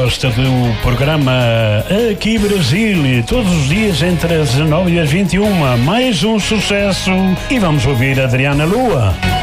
gosta do programa Aqui Brasil, todos os dias entre as 19 e as 21. Mais um sucesso e vamos ouvir Adriana Lua.